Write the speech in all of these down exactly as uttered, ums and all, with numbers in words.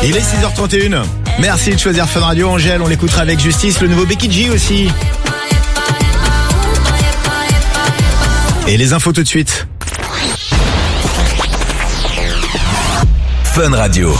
Il est six heures trente et une. Merci de choisir Fun Radio. Angèle, on l'écoutera avec justice. Le nouveau Becky G aussi. Et les infos tout de suite. Fun Radio.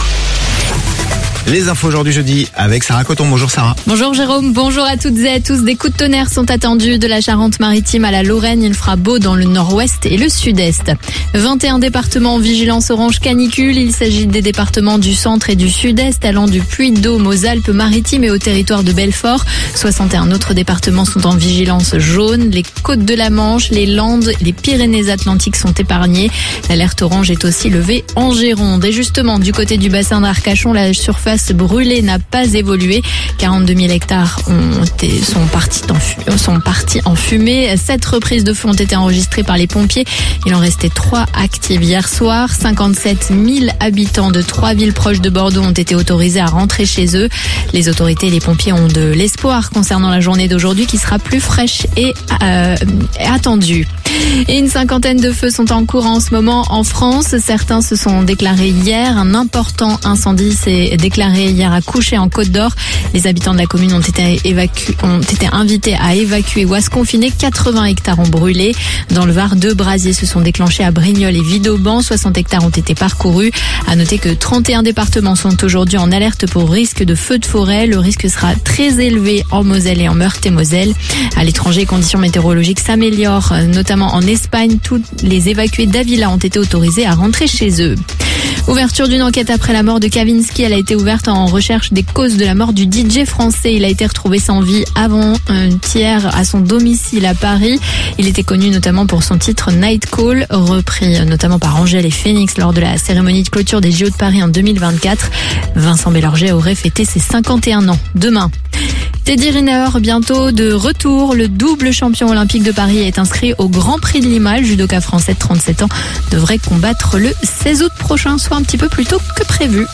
Les infos aujourd'hui jeudi avec Sarah Coton. Bonjour Sarah. Bonjour Jérôme, bonjour à toutes et à tous. Des coups de tonnerre sont attendus de la Charente-Maritime à la Lorraine. Il fera beau dans le nord-ouest et le sud-est. vingt et un départements en vigilance orange canicule. Il s'agit des départements du centre et du sud-est allant du Puy-de-Dôme aux Alpes-Maritimes et au territoire de Belfort. soixante et un autres départements sont en vigilance jaune. Les côtes de la Manche, les Landes, les Pyrénées-Atlantiques sont épargnés. L'alerte orange est aussi levée en Gironde. Et justement, du côté du bassin d'Arcachon, la surface brûlée n'a pas évolué. quarante-deux mille hectares ont été, sont, partis en, sont partis en fumée. Sept reprises de feu ont été enregistrées par les pompiers. Il en restait trois actives hier soir. cinquante-sept mille habitants de trois villes proches de Bordeaux ont été autorisés à rentrer chez eux. Les autorités et les pompiers ont de l'espoir concernant la journée d'aujourd'hui qui sera plus fraîche et euh, attendue. Et une cinquantaine de feux sont en cours en ce moment en France. Certains se sont déclarés hier. Un important incendie s'est déclaré hier à Couchet en Côte d'Or. Les habitants de la commune ont été, évacu- ont été invités à évacuer ou à se confiner. quatre-vingts hectares ont brûlé. Dans le Var, deux brasiers se sont déclenchés à Brignoles et Vidauban. soixante hectares ont été parcourus. À noter que trente et un départements sont aujourd'hui en alerte pour risque de feu de forêt. Le risque sera très élevé en Moselle et en Meurthe-et-Moselle. À l'étranger, les conditions météorologiques s'améliorent, notamment en Espagne. Tous les évacués d'Avila ont été autorisés à rentrer chez eux. Ouverture d'une enquête après la mort de Kavinsky. Elle a été ouverte en recherche des causes de la mort du D J français. Il a été retrouvé sans vie avant-hier à son domicile à Paris. Il était connu notamment pour son titre Night Call, repris notamment par Angèle et Phoenix lors de la cérémonie de clôture des J O de Paris en deux mille vingt-quatre. Vincent Bellorget aurait fêté ses cinquante et un ans demain. Teddy Riner, bientôt de retour. Le double champion olympique de Paris est inscrit au Grand Prix de Lima. Le judoka français de trente-sept ans devrait combattre le seize août prochain, soit un petit peu plus tôt que prévu.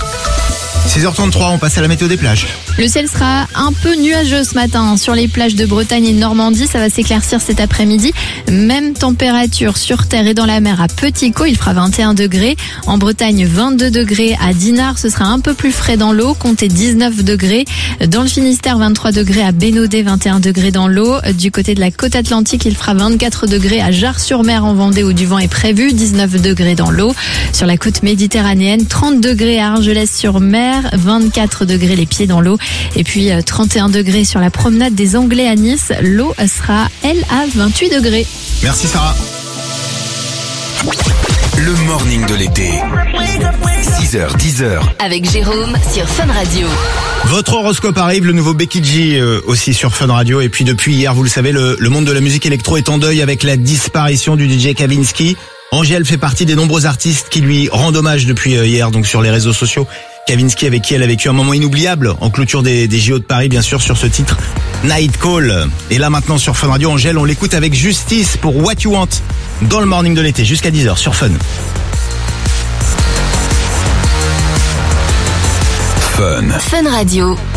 six heures trente-trois, on passe à la météo des plages. Le ciel sera un peu nuageux ce matin sur les plages de Bretagne et de Normandie. Ça va s'éclaircir cet après-midi. Même température sur terre et dans la mer à Petit-Caux. Il fera vingt et un degrés. En Bretagne, vingt-deux degrés. À Dinard, ce sera un peu plus frais dans l'eau. Comptez dix-neuf degrés. Dans le Finistère, vingt-trois degrés. À Bénodet, vingt et un degrés dans l'eau. Du côté de la côte atlantique, il fera vingt-quatre degrés. À Jars-sur-Mer en Vendée où du vent est prévu. dix-neuf degrés dans l'eau. Sur la côte méditerranéenne, trente degrés à Argelès-sur-Mer. vingt-quatre degrés les pieds dans l'eau. Et puis trente et un degrés sur la promenade des Anglais à Nice. L'eau sera, elle, à vingt-huit degrés. Merci Sarah. Le morning de l'été. six heures, dix heures. Avec Jérôme sur Fun Radio. Votre horoscope arrive, le nouveau Becky G euh, aussi sur Fun Radio. Et puis depuis hier, vous le savez, le, le monde de la musique électro est en deuil avec la disparition du D J Kavinsky. Angèle fait partie des nombreux artistes qui lui rendent hommage depuis euh, hier, donc sur les réseaux sociaux. Kavinsky avec qui elle a vécu un moment inoubliable en clôture des, des J O de Paris, bien sûr, sur ce titre Night Call. Et là maintenant sur Fun Radio, Angèle, on l'écoute avec justice pour What You Want dans le morning de l'été jusqu'à dix heures sur Fun. Fun. Fun Radio.